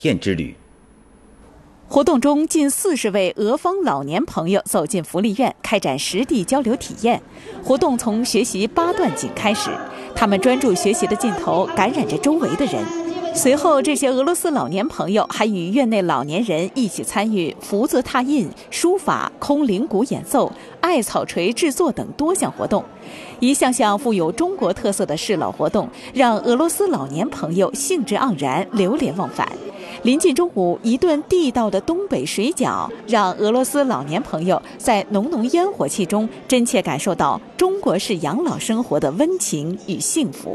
验之旅。 活动中，近40位俄方老年朋友走进福利院，开展实地交流体验。活动从学习八段锦开始，他们专注学习的劲头感染着周围的人。随后，这些俄罗斯老年朋友还与院内老年人一起参与福字拓印、书法、空灵鼓演奏、艾草锤制作等多项活动。一项项富有中国特色的适老活动，让俄罗斯老年朋友兴致盎然、流连忘返。临近中午，一顿地道的东北水饺，让俄罗斯老年朋友在浓浓烟火气中真切感受到中国式养老生活的温情与幸福。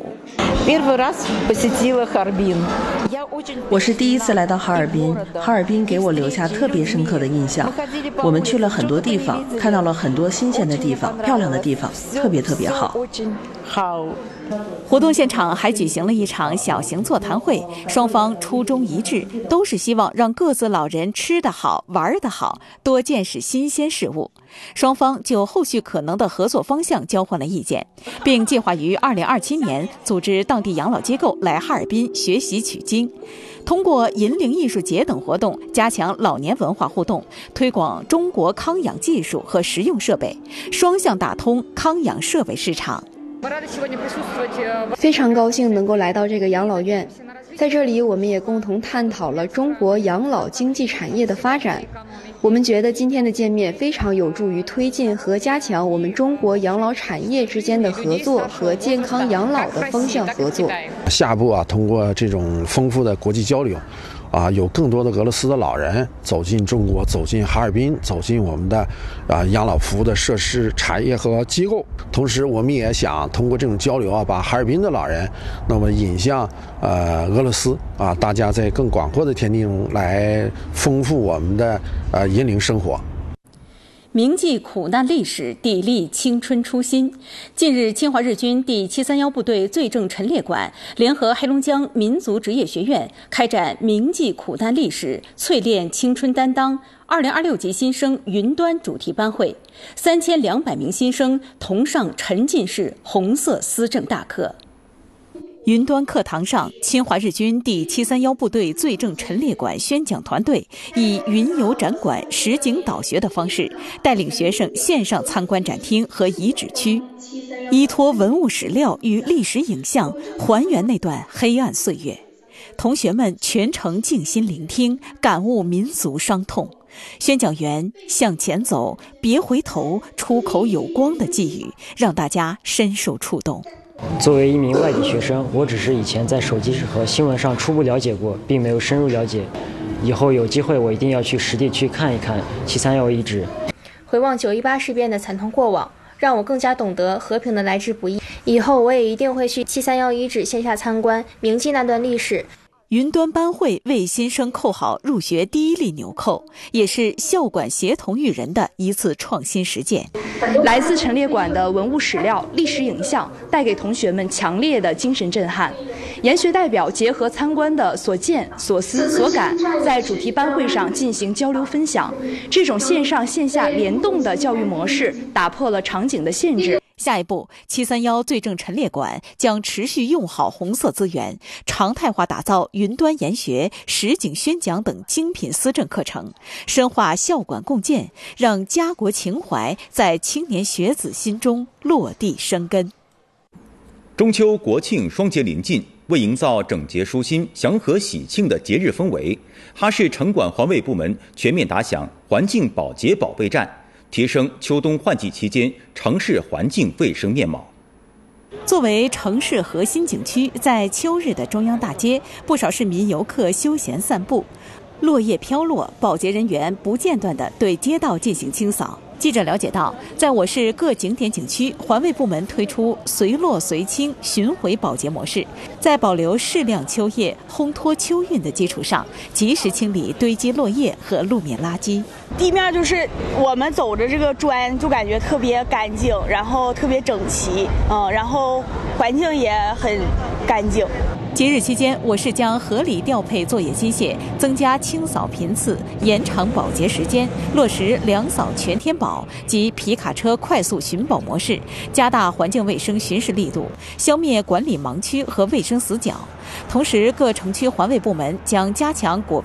我是第一次来到哈尔滨，哈尔滨给我留下特别深刻的印象。我们去了很多地方，看到了很多新鲜的地方、漂亮的地方，特别好。 活动现场还举行了一场小型座谈会，双方初衷一致，都是希望让各自老人吃得好、玩得好，多见识新鲜事物。双方就后续可能的合作方向交换了意见，并计划于2027年组织当地养老机构来哈尔滨学习取经，通过引领艺术节等活动加强老年文化互动，推广中国康养技术和实用设备，双向打通康养设备市场。 非常高兴能够来到这个养老院，在这里我们也共同探讨了中国养老经济产业的发展。我们觉得今天的见面非常有助于推进和加强我们中国养老产业之间的合作和健康养老的方向合作。 下一步通过这种丰富的国际交流有更多的俄罗斯的老人走进中国，走进哈尔滨，走进我们的养老服务的设施、产业和机构。同时，我们也想通过这种交流把哈尔滨的老人那么引向俄罗斯大家在更广阔的天地中来丰富我们的引领生活。 铭记苦难历史，砥砺青春初心。近日，侵华日军第731部队罪证陈列馆联合黑龙江民族职业学院开展铭记苦难历史，淬炼青春担当2026级新生云端主题班会，3200名新生同上沉浸式红色思政大课。云端课堂上，侵华日军第731部队罪证陈列馆宣讲团队以云游展馆、实景导学的方式，带领学生线上参观展厅和遗址区，依托文物史料与历史影像，还原那段黑暗岁月。同学们全程静心聆听，感悟民族伤痛。宣讲员向前走，别回头，出口有光的寄语，让大家深受触动。 作为一名外地学生，我只是以前在手机和新闻上初步了解过，并没有深入了解。以后有机会我一定要去实地去看一看731遗址。 回望918事变的惨痛过往，让我更加懂得和平的来之不易。以后我也一定会去731遗址线下参观，铭记那段历史。 云端班会为新生扣好入学第一粒纽扣，也是校管协同育人的一次创新实践。 来自陈列馆的文物史料、历史影像，带给同学们强烈的精神震撼。研学代表结合参观的所见、所思、所感，在主题班会上进行交流分享。这种线上线下联动的教育模式，打破了场景的限制。 下一步，731罪证陈列馆将持续用好红色资源，常态化打造云端研学、实景宣讲等精品思政课程，深化校管共建，让家国情怀在青年学子心中落地生根。 中秋国庆双节临近，为营造整洁舒心、祥和喜庆的节日氛围，哈市城管环卫部门全面打响环境保洁保卫战，提升秋冬换季期间城市环境卫生面貌。 作为城市核心景区，在秋日的中央大街，不少市民游客休闲散步，落叶飘落，保洁人员不间断地对街道进行清扫。记者了解到，在我市各景点景区，环卫部门推出随落随清巡回保洁模式，在保留适量秋叶、烘托秋韵的基础上，及时清理堆积落叶和路面垃圾。 地面就是我们走着这个砖，就感觉特别干净，然后特别整齐，然后环境也很干净。 节日期间，我市将合理调配作业机械，增加清扫频次，延长保洁时间，落实2扫全天保及皮卡车快速巡保模式，加大环境卫生巡视力度，消灭管理盲区和卫生死角。同时，各城区环卫部门将加强果